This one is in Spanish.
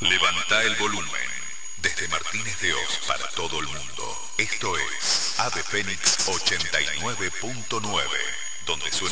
Levanta el volumen. Desde Martínez de Oz para todo el mundo. Esto es Ave Fénix 89.9, donde suena